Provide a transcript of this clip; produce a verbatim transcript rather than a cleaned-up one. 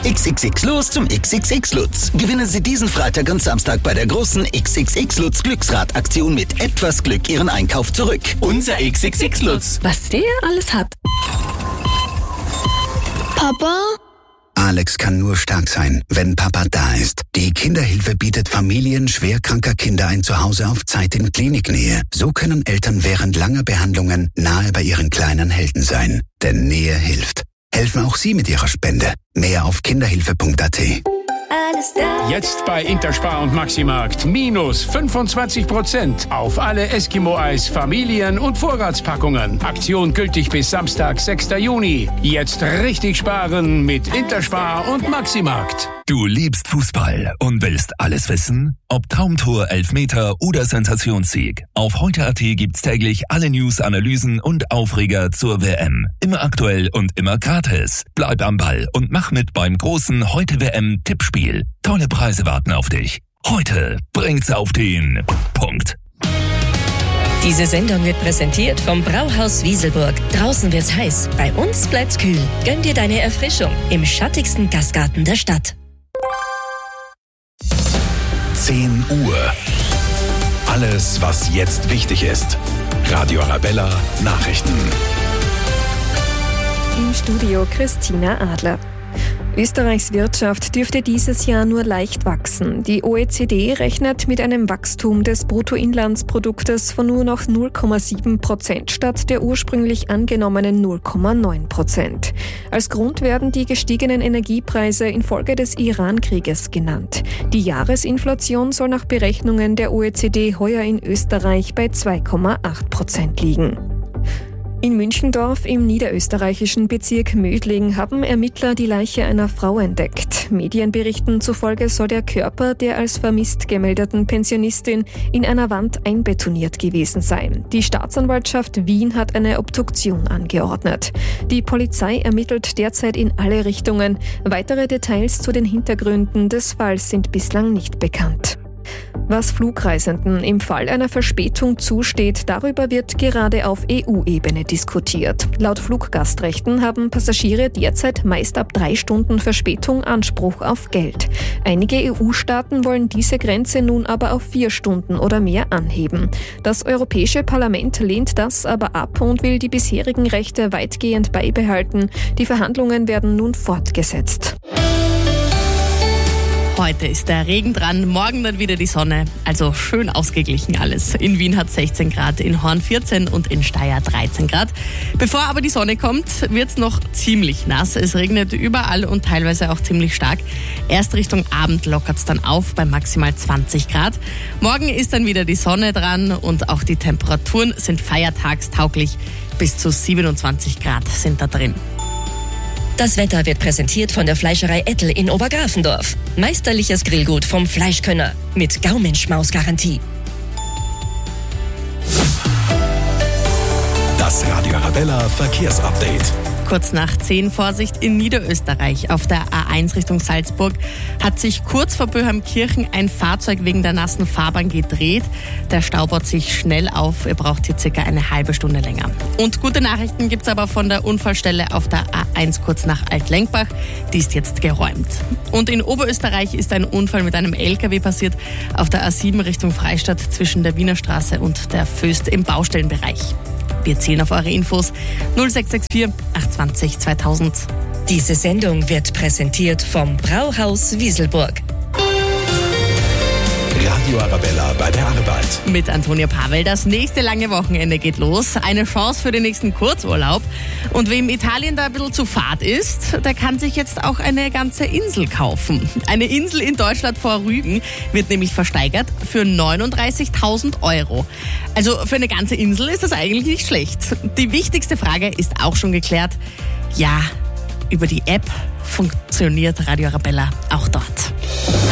X X X los zum X X X Lutz. Gewinnen Sie diesen Freitag und Samstag bei der großen X X X Lutz Glücksrad-Aktion mit etwas Glück Ihren Einkauf zurück. Unser X X X Lutz. Was der alles hat. Papa? Alex kann nur stark sein, wenn Papa da ist. Die Kinderhilfe bietet Familien schwerkranker Kinder ein Zuhause auf Zeit in Kliniknähe. So können Eltern während langer Behandlungen nahe bei ihren kleinen Helden sein. Denn Nähe hilft. Helfen auch Sie mit Ihrer Spende. Mehr auf kinderhilfe punkt a t. Alles da. Jetzt bei Interspar und Maximarkt minus fünfundzwanzig Prozent auf alle Eskimo-Eis, Familien- und Vorratspackungen. Aktion gültig bis Samstag, sechster Juni. Jetzt richtig sparen mit Interspar und Maximarkt. Du liebst Fußball und willst alles wissen? Ob Traumtor, Elfmeter oder Sensationssieg. Auf heute punkt a t gibt's täglich alle News, Analysen und Aufreger zur W M. Immer aktuell und immer gratis. Bleib am Ball und mach mit beim großen Heute W M-Tippspiel. Tolle Preise warten auf dich. Heute bringt's auf den Punkt. Diese Sendung wird präsentiert vom Brauhaus Wieselburg. Draußen wird's heiß, bei uns bleibt's kühl. Gönn dir deine Erfrischung im schattigsten Gastgarten der Stadt. zehn Uhr. Alles, was jetzt wichtig ist. Radio Arabella Nachrichten. Im Studio Christina Adler. Österreichs Wirtschaft dürfte dieses Jahr nur leicht wachsen. Die O E C D rechnet mit einem Wachstum des Bruttoinlandsproduktes von nur noch null Komma sieben Prozent statt der ursprünglich angenommenen null Komma neun Prozent. Als Grund werden die gestiegenen Energiepreise infolge des Iran-Krieges genannt. Die Jahresinflation soll nach Berechnungen der O E C D heuer in Österreich bei zwei Komma acht Prozent liegen. In Münchendorf im niederösterreichischen Bezirk Mödling haben Ermittler die Leiche einer Frau entdeckt. Medienberichten zufolge soll der Körper der als vermisst gemeldeten Pensionistin in einer Wand einbetoniert gewesen sein. Die Staatsanwaltschaft Wien hat eine Obduktion angeordnet. Die Polizei ermittelt derzeit in alle Richtungen. Weitere Details zu den Hintergründen des Falls sind bislang nicht bekannt. Was Flugreisenden im Fall einer Verspätung zusteht, darüber wird gerade auf E U-Ebene diskutiert. Laut Fluggastrechten haben Passagiere derzeit meist ab drei Stunden Verspätung Anspruch auf Geld. Einige E U-Staaten wollen diese Grenze nun aber auf vier Stunden oder mehr anheben. Das Europäische Parlament lehnt das aber ab und will die bisherigen Rechte weitgehend beibehalten. Die Verhandlungen werden nun fortgesetzt. Heute ist der Regen dran, morgen dann wieder die Sonne. Also schön ausgeglichen alles. In Wien hat sechzehn Grad, in Horn vierzehn und in Steyr dreizehn Grad. Bevor aber die Sonne kommt, wird's noch ziemlich nass. Es regnet überall und teilweise auch ziemlich stark. Erst Richtung Abend lockert's dann auf bei maximal zwanzig Grad. Morgen ist dann wieder die Sonne dran und auch die Temperaturen sind feiertagstauglich. Bis zu siebenundzwanzig Grad sind da drin. Das Wetter wird präsentiert von der Fleischerei Ettel in Obergrafendorf. Meisterliches Grillgut vom Fleischkönner mit Gaumenschmaus-Garantie. Das Radio Arabella Verkehrsupdate. Kurz nach zehn Vorsicht in Niederösterreich. Auf der A eins Richtung Salzburg hat sich kurz vor Böhamkirchen ein Fahrzeug wegen der nassen Fahrbahn gedreht. Der Stau baut sich schnell auf. Er braucht hier circa eine halbe Stunde länger. Und gute Nachrichten gibt's aber von der Unfallstelle auf der A eins kurz nach Altlenkbach. Die ist jetzt geräumt. Und in Oberösterreich ist ein Unfall mit einem L K W passiert auf der A sieben Richtung Freistadt zwischen der Wiener Straße und der Föst im Baustellenbereich. Wir zählen auf eure Infos null sechs sechs vier acht zwei null zweitausend. Diese Sendung wird präsentiert vom Brauhaus Wieselburg. Radio Arabella bei der Arbeit. Mit Antonia Pavel. Das nächste lange Wochenende geht los. Eine Chance für den nächsten Kurzurlaub. Und wem Italien da ein bisschen zu fad ist, der kann sich jetzt auch eine ganze Insel kaufen. Eine Insel in Deutschland vor Rügen wird nämlich versteigert für neununddreißigtausend Euro. Also für eine ganze Insel ist das eigentlich nicht schlecht. Die wichtigste Frage ist auch schon geklärt. Ja, über die App funktioniert Radio Arabella auch dort.